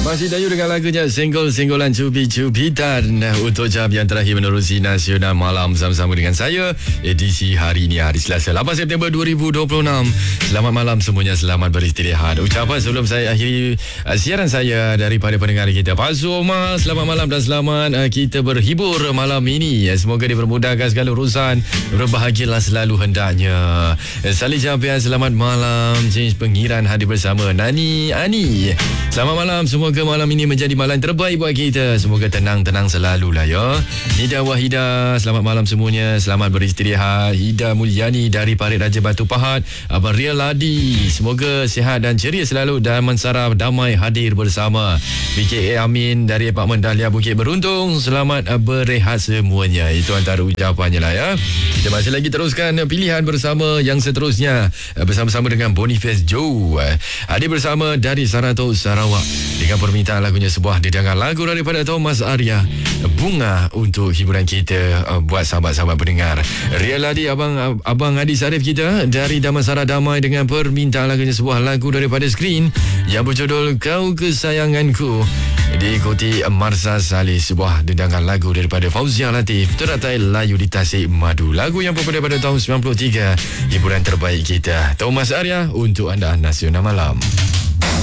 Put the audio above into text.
Masih Dayu dengan lagunya Senggol-senggolan Cubi-cubitan untuk jam yang terakhir menerusi Nasional Malam bersama-sama dengan saya. Edisi hari ini, hari Selasa 8 September 2026. Selamat malam semuanya, selamat beristirahat. Ucapan sebelum saya akhiri siaran saya daripada pendengar kita, Pak Zoma, selamat malam dan selamat kita berhibur malam ini. Semoga dipermudahkan segala urusan, berbahagialah selalu hendaknya. Salih Jampian, selamat malam. James Pengiran hadir bersama Nani Ani. Selamat malam, semoga malam ini menjadi malam terbaik buat kita. Semoga tenang-tenang selalulah ya. Nida Wahida, selamat malam semuanya, selamat beristirahat. Hida Mulyani dari Parit Raja Batu Pahat. Abang Ria Ladi, semoga sihat dan ceria selalu dan mensaraf damai hadir bersama. BKA Amin dari Apartmen Dahlia Bukit Beruntung, selamat berehat semuanya. Itu antara ucapannya lah ya. Kita masih lagi teruskan pilihan bersama yang seterusnya, bersama-sama dengan Boniface Joe. Hadir bersama dari Sarato, Sarawak, dengan permintaan lagunya sebuah didangan lagu daripada Thomas Arya, Bunga, untuk hiburan kita buat sahabat-sahabat pendengar. Ria Ladi, Abang Adi Sarif kita dari Damansara Damai dengan permintaan lagunya sebuah lagu daripada Screen yang berjudul Kau Kesayanganku. Diikuti Marsa Salih, sebuah didangan lagu daripada Fauzia Latif, Teratai Layu di Tasik Madu. Lagu yang popular pada tahun 93, hiburan terbaik kita. Thomas Arya untuk anda Nasional Malam.